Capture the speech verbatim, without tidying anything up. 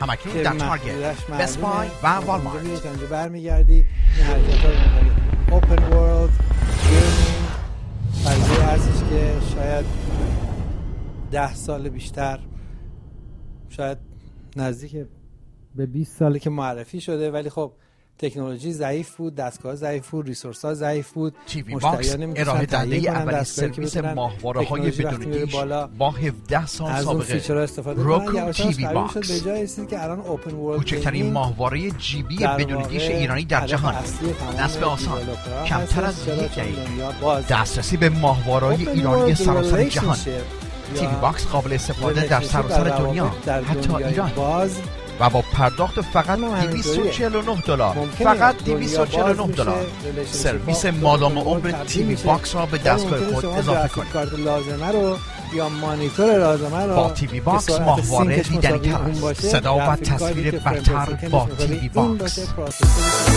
همکنون در تارگت، بست بای و والمارت. اینجا برمیگردی این حرکت ها رو میکنی. اوپن ورلد گیمینگ قضیه هستش که شاید ده سال بیشتر، شاید نزدیک به بیست ساله که معرفی شده، ولی خب تکنولوژی ضعیف بود، دستگاه ضعیف بود، ریسورس ها ضعیف بود. تیوی باکس ارائه دهنده اولین سرویس ماهواره‌های بدون دیش با هفده سال سابقه. روکو تیوی باکس به جای رسید که الان اوپن ورلد کوچکترین ماهواره جیبی بدون دیش ایرانی در جهان، نصب آسان، کمتر از یک دقیقه، دسترسی به ماهواره‌های ایرانی سراسر جهان. تیوی باکس قابل استفاده در سراسر دنیا، حتی ایران، و با پرداخت فقط دویست و چهل و نه دلار، فقط دویست و چهل و نه دلار سرویس مادام عمر تیوی باکس را به دستگاه خود اضافه کنید. کارت لازمه رو یا مانیتور لازمه رو با تیوی باکس ماهواره دیدنی تر است. صدا و تصویر برتر با تیوی باکس.